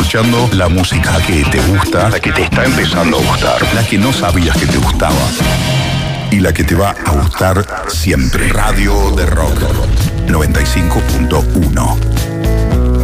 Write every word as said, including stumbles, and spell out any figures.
escuchando la música que te gusta, la que te está empezando a gustar, la que no sabías que te gustaba y la que te va a gustar siempre. Radio de Rock noventa y cinco punto uno.